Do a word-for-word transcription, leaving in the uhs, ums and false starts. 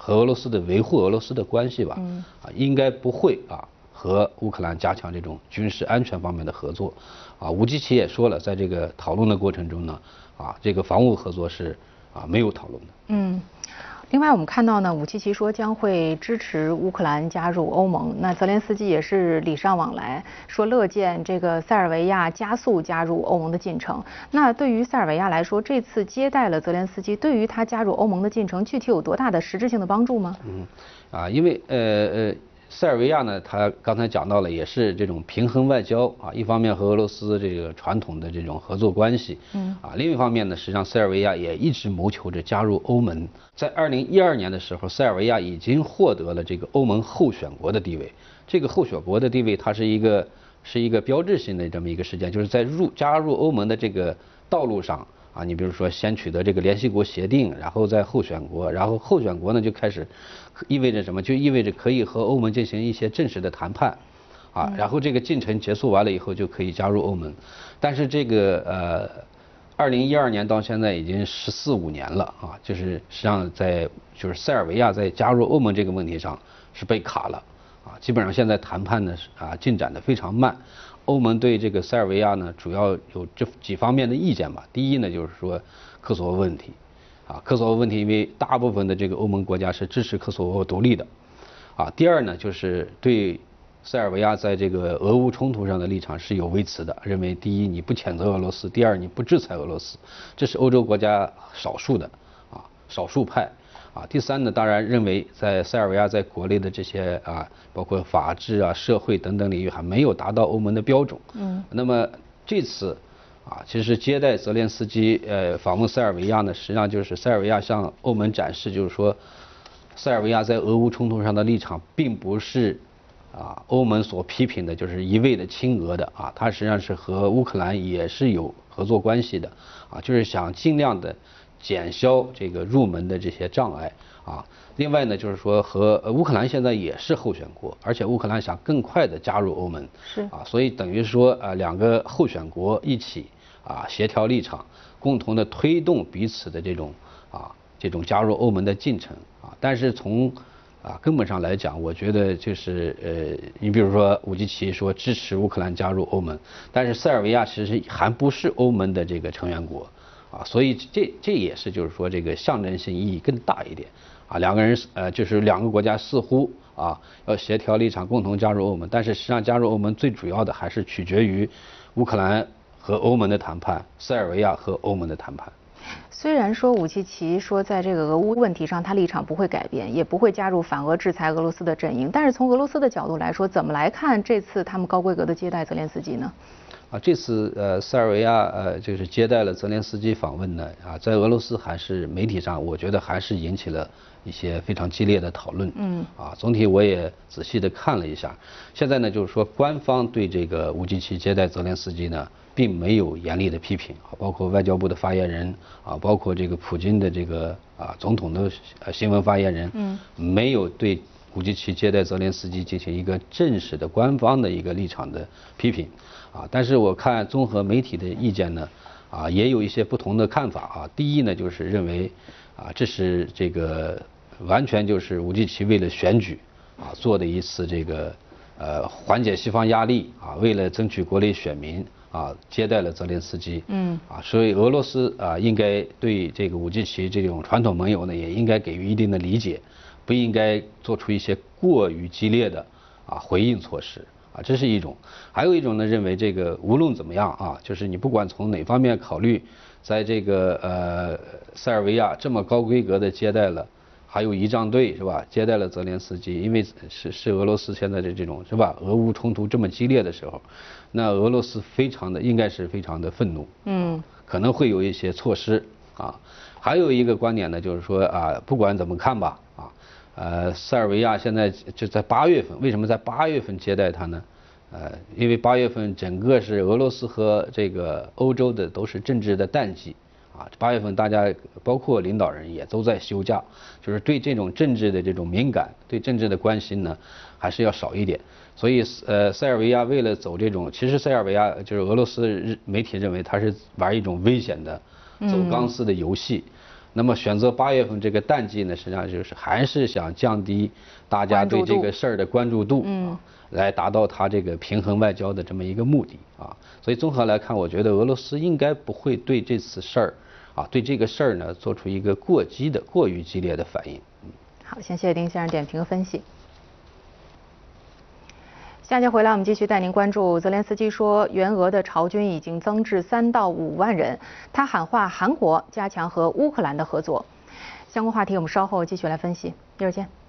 和俄罗斯的维护俄罗斯的关系吧，嗯，啊，应该不会啊和乌克兰加强这种军事安全方面的合作，啊，吴基奇也说了，在这个讨论的过程中呢，啊，这个防务合作是啊没有讨论的。 嗯。另外，我们看到呢，武契奇说将会支持乌克兰加入欧盟。那泽连斯基也是礼尚往来，说乐见这个塞尔维亚加速加入欧盟的进程。那对于塞尔维亚来说，这次接待了泽连斯基，对于他加入欧盟的进程，具体有多大的实质性的帮助吗？ 嗯，啊，因为呃呃。塞尔维亚呢，他刚才讲到了，也是这种平衡外交啊，一方面和俄罗斯这个传统的这种合作关系，嗯，啊，另一方面呢，实际上塞尔维亚也一直谋求着加入欧盟。在二零一二年的时候，塞尔维亚已经获得了这个欧盟候选国的地位。这个候选国的地位，它是一个是一个标志性的这么一个事件，就是在入加入欧盟的这个道路上。啊，你比如说先取得这个联系国协定，然后再候选国，然后候选国呢就开始，意味着什么？就意味着可以和欧盟进行一些正式的谈判，啊，然后这个进程结束完了以后就可以加入欧盟。但是这个呃，二零一二年到现在已经十四五年了啊，就是实际上在就是塞尔维亚在加入欧盟这个问题上是被卡了啊，基本上现在谈判呢啊进展的非常慢。欧盟对这个塞尔维亚呢，主要有这几方面的意见吧。第一呢，就是说科索沃问题，啊，科索沃问题，因为大部分的这个欧盟国家是支持科索沃独立的，啊。第二呢，就是对塞尔维亚在这个俄乌冲突上的立场是有微词的，认为第一你不谴责俄罗斯，第二你不制裁俄罗斯，这是欧洲国家少数的啊少数派。啊，第三呢，当然认为在塞尔维亚在国内的这些啊，包括法治啊、社会等等领域还没有达到欧盟的标准。嗯。那么这次啊，其实接待泽连斯基呃访问塞尔维亚呢，实际上就是塞尔维亚向欧盟展示，就是说塞尔维亚在俄乌冲突上的立场，并不是啊欧盟所批评的，就是一味的亲俄的啊，它实际上是和乌克兰也是有合作关系的啊，就是想尽量的减消这个入门的这些障碍啊。另外呢，就是说和乌克兰现在也是候选国，而且乌克兰想更快的加入欧盟， 是啊，所以等于说啊两个候选国一起啊协调立场，共同的推动彼此的这种啊这种加入欧盟的进程啊。但是从啊根本上来讲，我觉得就是呃，你比如说武基奇说支持乌克兰加入欧盟，但是塞尔维亚其实还不是欧盟的这个成员国。啊，所以这这也是就是说这个象征性意义更大一点啊，两个人呃就是两个国家似乎啊要协调立场共同加入欧盟，但是实际上加入欧盟最主要的还是取决于乌克兰和欧盟的谈判，塞尔维亚和欧盟的谈判。 虽然说武契奇说在这个俄乌问题上他立场不会改变，也不会加入反俄制裁俄罗斯的阵营，但是从俄罗斯的角度来说，怎么来看这次他们高规格的接待泽连斯基呢？ 啊，这次呃塞尔维亚呃就是接待了泽连斯基访问呢啊，在俄罗斯还是媒体上，我觉得还是引起了一些非常激烈的讨论。嗯。啊，总体我也仔细的看了一下，现在呢就是说官方对这个武基奇接待泽连斯基呢，并没有严厉的批评啊，包括外交部的发言人啊，包括这个普京的这个啊总统的呃新闻发言人，嗯，没有对武基奇接待泽连斯基进行一个正式的官方的一个立场的批评。啊，但是我看综合媒体的意见呢，啊，也有一些不同的看法啊。第一呢，就是认为，啊，这是这个完全就是武基奇为了选举啊做的一次这个呃缓解西方压力啊，为了争取国内选民啊接待了泽连斯基。嗯。啊，所以俄罗斯啊应该对这个武基奇这种传统盟友呢，也应该给予一定的理解，不应该做出一些过于激烈的啊回应措施。啊，这是一种，还有一种呢，认为这个无论怎么样啊，就是你不管从哪方面考虑，在这个呃塞尔维亚这么高规格的接待了，还有仪仗队是吧？接待了泽连斯基，因为是是俄罗斯现在的这种是吧？俄乌冲突这么激烈的时候，那俄罗斯非常的应该是非常的愤怒，嗯，可能会有一些措施啊。还有一个观点呢，就是说啊，不管怎么看吧，啊。呃，塞尔维亚现在就在八月份，为什么在八月份接待他呢？呃，因为八月份整个是俄罗斯和这个欧洲的都是政治的淡季啊，八月份大家包括领导人也都在休假，就是对这种政治的这种敏感，对政治的关心呢，还是要少一点。所以呃，塞尔维亚为了走这种，其实塞尔维亚就是俄罗斯媒体认为他是玩一种危险的走钢丝的游戏。 那么选择八月份这个淡季呢，实际上就是还是想降低大家对这个事儿的关注度，啊，来达到他这个平衡外交的这么一个目的啊。所以综合来看，我觉得俄罗斯应该不会对这次事儿啊，对这个事儿呢做出一个过激的、过于激烈的反应。嗯， 好，先谢谢丁先生点评和分析。下节回来，我们继续带您关注。泽连斯基说，援俄的朝军已经增至三到五万人。他喊话韩国加强和乌克兰的合作。相关话题我们稍后继续来分析。一会儿见。